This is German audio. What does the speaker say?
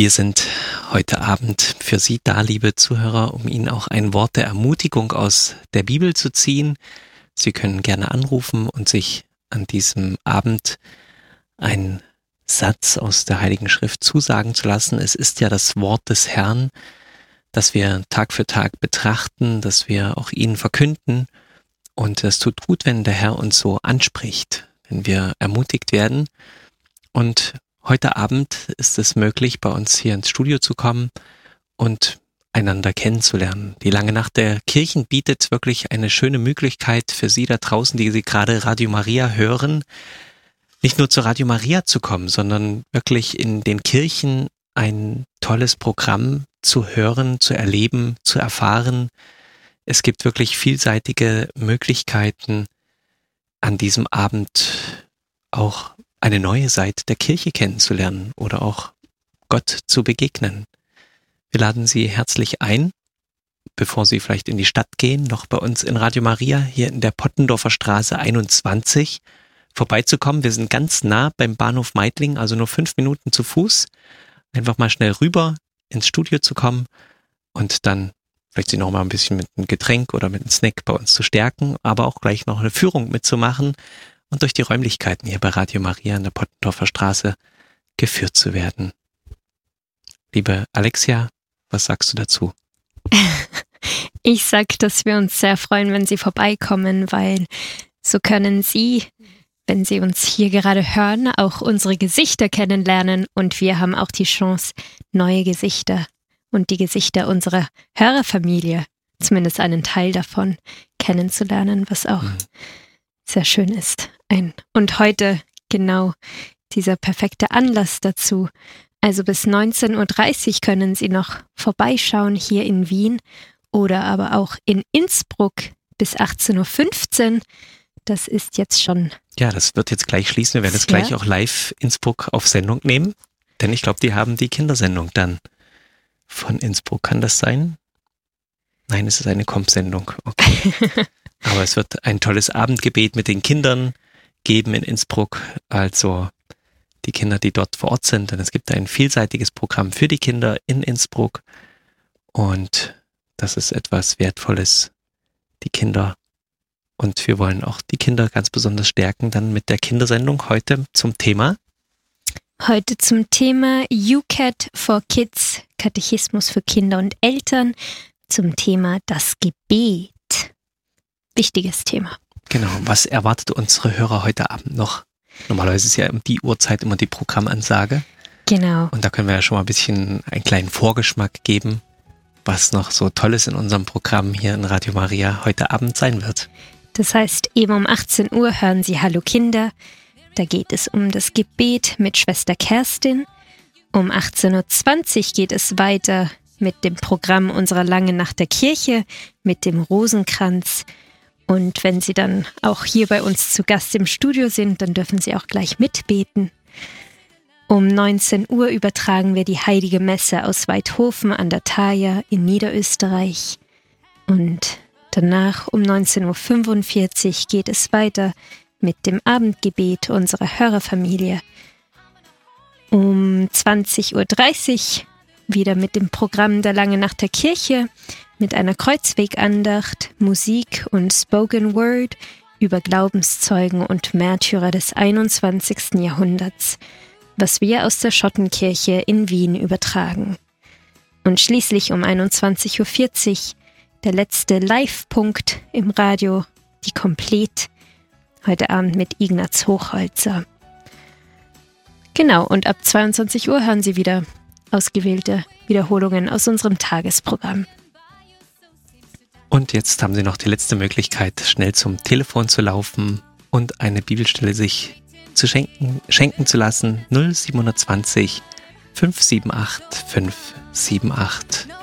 Wir sind heute Abend für Sie da, liebe Zuhörer, um Ihnen auch ein Wort der Ermutigung aus der Bibel zu ziehen. Sie können gerne anrufen und sich an diesem Abend einen Satz aus der Heiligen Schrift zusagen zu lassen. Es ist ja das Wort des Herrn, das wir Tag für Tag betrachten, das wir auch Ihnen verkünden. Und es tut gut, wenn der Herr uns so anspricht, wenn wir ermutigt werden. Und heute Abend ist es möglich, bei uns hier ins Studio zu kommen und einander kennenzulernen. Die lange Nacht der Kirchen bietet wirklich eine schöne Möglichkeit für Sie da draußen, die Sie gerade Radio Maria hören, nicht nur zu Radio Maria zu kommen, sondern wirklich in den Kirchen ein tolles Programm zu hören, zu erleben, zu erfahren. Es gibt wirklich vielseitige Möglichkeiten, an diesem Abend auch eine neue Seite der Kirche kennenzulernen oder auch Gott zu begegnen. Wir laden Sie herzlich ein, bevor Sie vielleicht in die Stadt gehen, noch bei uns in Radio Maria hier in der Pottendorfer Straße 21 vorbeizukommen. Wir sind ganz nah beim Bahnhof Meidling, also nur 5 Minuten zu Fuß. Einfach mal schnell rüber ins Studio zu kommen und dann vielleicht Sie noch mal ein bisschen mit einem Getränk oder mit einem Snack bei uns zu stärken, aber auch gleich noch eine Führung mitzumachen und durch die Räumlichkeiten hier bei Radio Maria in der Pottendorfer Straße geführt zu werden. Liebe Alexia, was sagst du dazu? Ich sag, dass wir uns sehr freuen, wenn Sie vorbeikommen, weil so können Sie, wenn Sie uns hier gerade hören, auch unsere Gesichter kennenlernen und wir haben auch die Chance, neue Gesichter und die Gesichter unserer Hörerfamilie, zumindest einen Teil davon, kennenzulernen, was auch sehr schön ist. Und heute genau dieser perfekte Anlass dazu. Also bis 19.30 Uhr können Sie noch vorbeischauen hier in Wien oder aber auch in Innsbruck bis 18.15 Uhr. Das ist jetzt schon... Ja, das wird jetzt gleich schließen. Wir werden jetzt gleich auch live Innsbruck auf Sendung nehmen, denn ich glaube, die haben die Kindersendung dann von Innsbruck. Kann das sein? Nein, es ist eine Komp-Sendung. Okay. Aber es wird ein tolles Abendgebet mit den Kindern geben in Innsbruck. Also die Kinder, die dort vor Ort sind. Denn es gibt ein vielseitiges Programm für die Kinder in Innsbruck. Und das ist etwas Wertvolles. Die Kinder. Und wir wollen auch die Kinder ganz besonders stärken, dann mit der Kindersendung heute zum Thema. Heute zum Thema UCAT for Kids, Katechismus für Kinder und Eltern, zum Thema das Gebet. Wichtiges Thema. Genau, was erwartet unsere Hörer heute Abend noch? Normalerweise ist ja um die Uhrzeit immer die Programmansage. Genau. Und da können wir ja schon mal ein bisschen einen kleinen Vorgeschmack geben, was noch so Tolles in unserem Programm hier in Radio Maria heute Abend sein wird. Das heißt, eben um 18 Uhr hören Sie Hallo Kinder. Da geht es um das Gebet mit Schwester Kerstin. Um 18.20 Uhr geht es weiter mit dem Programm unserer Lange Nacht der Kirche, mit dem Rosenkranz. Und wenn Sie dann auch hier bei uns zu Gast im Studio sind, dann dürfen Sie auch gleich mitbeten. Um 19 Uhr übertragen wir die Heilige Messe aus Weidhofen an der Thaya in Niederösterreich. Und danach um 19.45 Uhr geht es weiter mit dem Abendgebet unserer Hörerfamilie. Um 20.30 Uhr wieder mit dem Programm der Lange Nacht der Kirche, mit einer Kreuzwegandacht, Musik und Spoken Word über Glaubenszeugen und Märtyrer des 21. Jahrhunderts, was wir aus der Schottenkirche in Wien übertragen. Und schließlich um 21.40 Uhr der letzte Live-Punkt im Radio, die Komplett, heute Abend mit Ignaz Hochholzer. Genau, und ab 22 Uhr hören Sie wieder ausgewählte Wiederholungen aus unserem Tagesprogramm. Und jetzt haben Sie noch die letzte Möglichkeit, schnell zum Telefon zu laufen und eine Bibelstelle sich zu schenken zu lassen. 0720 578 578.